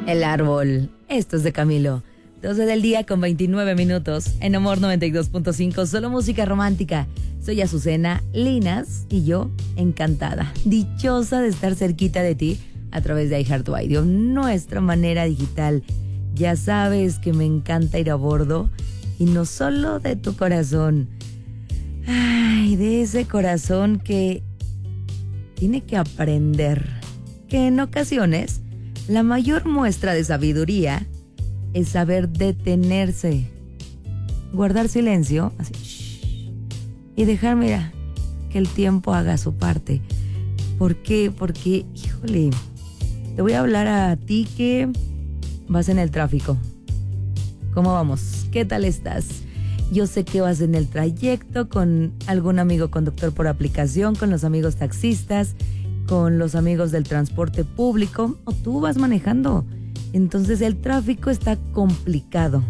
El árbol. Esto es de Camilo. 12 del día con 29 minutos. En Amor 92.5, solo música romántica. Soy Azucena Linas y yo encantada, dichosa de estar cerquita de ti a través de iHeartRadio, nuestra manera digital. Ya sabes que me encanta ir a bordo y no solo de tu corazón. Ay, de ese corazón que tiene que aprender que en ocasiones la mayor muestra de sabiduría es saber detenerse, guardar silencio, así, y dejar, mira, que el tiempo haga su parte. ¿Por qué? Porque, híjole, te voy a hablar a ti que vas en el tráfico. ¿Cómo vamos? ¿Qué tal estás? Yo sé que vas en el trayecto con algún amigo conductor por aplicación, con los amigos taxistas, con los amigos del transporte público, o tú vas manejando. Entonces el tráfico está complicado.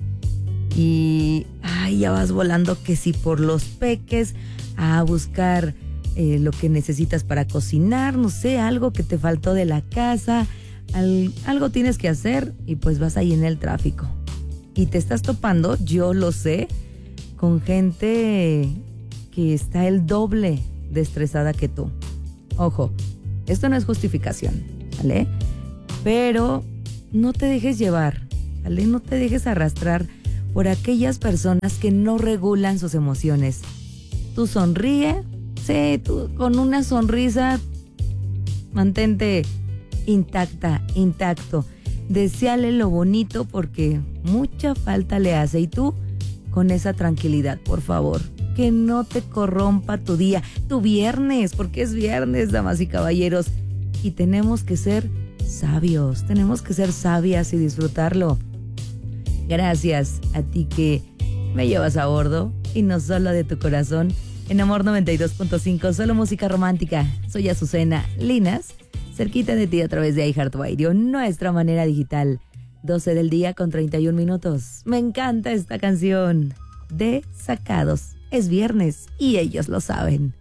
Y ya vas volando que si por los peques a buscar lo que necesitas para cocinar, no sé, algo que te faltó de la casa, algo tienes que hacer y pues vas ahí en el tráfico. Y te estás topando, yo lo sé, con gente que está el doble de estresada que tú. Ojo, esto no es justificación, ¿vale? Pero no te dejes llevar, ¿vale? No te dejes arrastrar por aquellas personas que no regulan sus emociones. Tú sonríe, sí, tú con una sonrisa, mantente intacto. Deseale lo bonito porque mucha falta le hace. Y tú, con esa tranquilidad, por favor, que no te corrompa tu día, tu viernes, porque es viernes, damas y caballeros. Y tenemos que ser sabios, tenemos que ser sabias y disfrutarlo. Gracias a ti que me llevas a bordo y no solo de tu corazón. En Amor 92.5, solo música romántica. Soy Azucena Linas, cerquita de ti a través de iHeartRadio, nuestra manera digital. 12 del día con 31 minutos. Me encanta esta canción de Sacados. Es viernes y ellos lo saben.